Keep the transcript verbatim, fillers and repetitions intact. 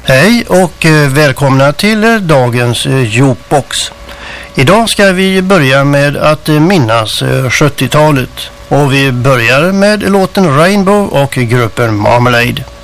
Hej och välkomna till dagens Jukebox. Idag ska vi börja med att minnas sjuttiotalet och vi börjar med låten Rainbow och gruppen Marmalade.